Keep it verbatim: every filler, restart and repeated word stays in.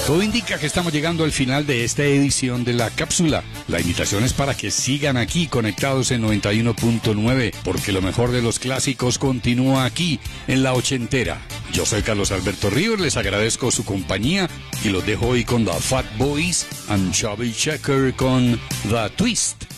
Todo indica que estamos llegando al final de esta edición de La Cápsula. La invitación es para que sigan aquí conectados en noventa y uno punto nueve, porque lo mejor de los clásicos continúa aquí en La Ochentera. Yo soy Carlos Alberto Ríos, les agradezco su compañía y los dejo hoy con The Fat Boys and Chubby Checker con The Twist.